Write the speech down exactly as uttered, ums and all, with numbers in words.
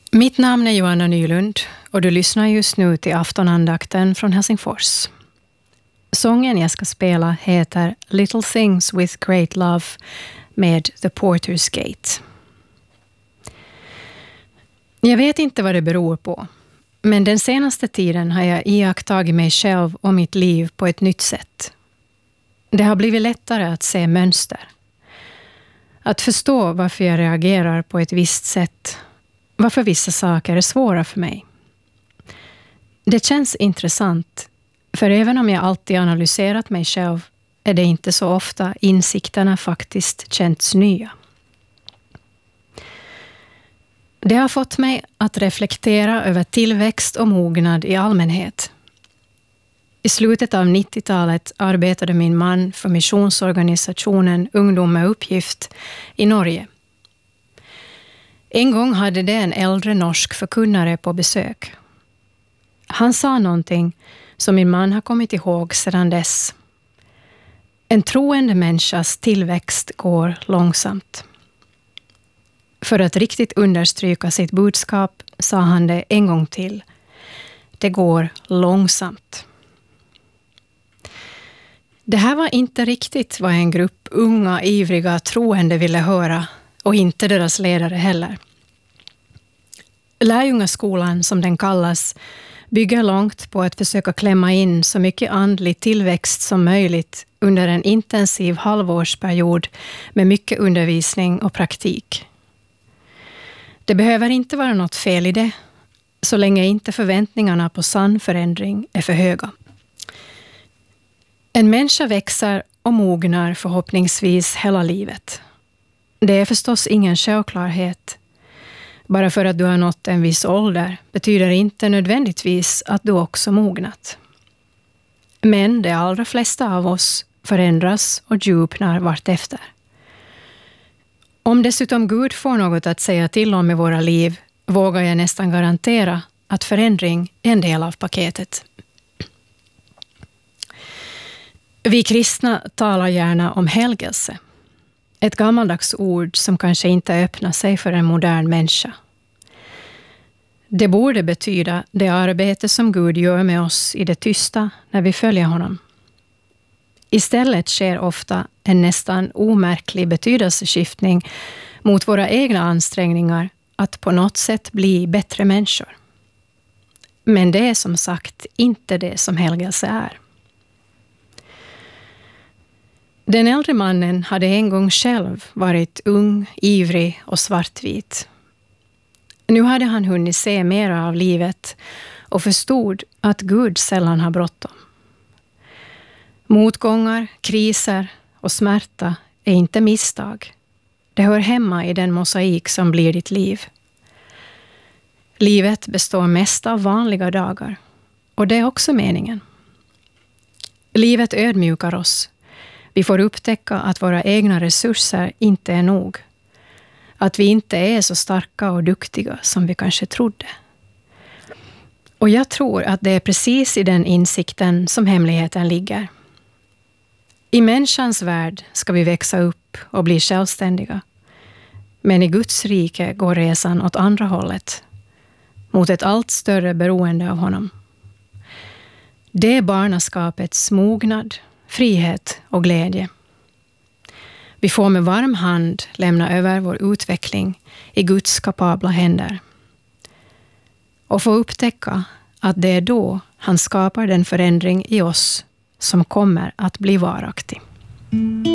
Mitt namn är Joanna Nylund och du lyssnar just nu till aftonandakten från Helsingfors. Sången jag ska spela heter Little Things with Great Love med The Porter's Gate. Jag vet inte vad det beror på, men den senaste tiden har jag iakttagit mig själv och mitt liv på ett nytt sätt. Det har blivit lättare att se mönster. Att förstå varför jag reagerar på ett visst sätt. Varför vissa saker är svåra för mig. Det känns intressant, för även om jag alltid analyserat mig själv är det inte så ofta insikterna faktiskt känts nya. Det har fått mig att reflektera över tillväxt och mognad i allmänhet. I slutet av nittiotalet arbetade min man för missionsorganisationen Ungdom med uppgift i Norge. En gång hade det en äldre norsk förkunnare på besök. Han sa någonting som min man har kommit ihåg sedan dess. En troende människas tillväxt går långsamt. För att riktigt understryka sitt budskap sa han det en gång till. Det går långsamt. Det här var inte riktigt vad en grupp unga, ivriga, troende ville höra, och inte deras ledare heller. Lärjungaskolan, som den kallas, bygger långt på att försöka klämma in så mycket andlig tillväxt som möjligt under en intensiv halvårsperiod med mycket undervisning och praktik. Det behöver inte vara något fel i det, så länge inte förväntningarna på sann förändring är för höga. En människa växer och mognar förhoppningsvis hela livet. Det är förstås ingen självklarhet. Bara för att du har nått en viss ålder betyder inte nödvändigtvis att du också mognat. Men de allra flesta av oss förändras och djupnar vartefter. Om dessutom Gud får något att säga till om i våra liv vågar jag nästan garantera att förändring är en del av paketet. Vi kristna talar gärna om helgelse. Ett gammaldags ord som kanske inte öppnar sig för en modern människa. Det borde betyda det arbete som Gud gör med oss i det tysta när vi följer honom. Istället sker ofta en nästan omärklig betydelseskiftning mot våra egna ansträngningar att på något sätt bli bättre människor. Men det är som sagt inte det som helgelse är. Den äldre mannen hade en gång själv varit ung, ivrig och svartvit. Nu hade han hunnit se mer av livet och förstod att Gud sällan har bråttom. Motgångar, kriser och smärta är inte misstag. Det hör hemma i den mosaik som blir ditt liv. Livet består mest av vanliga dagar, och det är också meningen. Livet ödmjukar oss. Vi får upptäcka att våra egna resurser inte är nog. Att vi inte är så starka och duktiga som vi kanske trodde. Och jag tror att det är precis i den insikten som hemligheten ligger. I människans värld ska vi växa upp och bli självständiga. Men i Guds rike går resan åt andra hållet. Mot ett allt större beroende av honom. Det är barnaskapets mognad, frihet och glädje. Vi får med varm hand lämna över vår utveckling i Guds kapabla händer. Och få upptäcka att det är då han skapar den förändring i oss som kommer att bli varaktig.